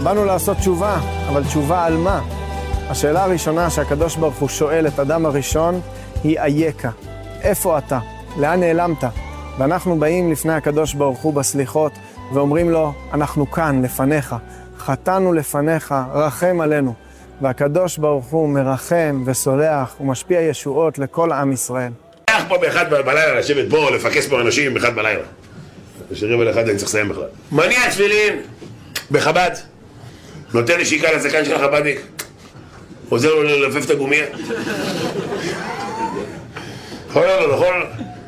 באנו לעשות תשובה, אבל תשובה על מה? השאלה הראשונה שהקדוש ברוך הוא שואל את אדם הראשון היא אייכה. איפה אתה? לאן נעלמת? ואנחנו באים לפני הקדוש ברוך הוא בסליחות ואומרים לו, אנחנו כאן לפניך, חטאנו לפניך, רחם עלינו. והקדוש ברוך הוא מרחם וסולח ומשפיע ישועות לכל עם ישראל. איך פה באחד בלילה לשבת פה, לפקס פה אנשים באחד בלילה. שרבע לאחד אני צריך לסיים בכלל. מניע תפילין בחב"ד, נותן נשיקה לזקן של החב"דניק, עוזר לו ללפף את הגומיה. נכון או לא נכון?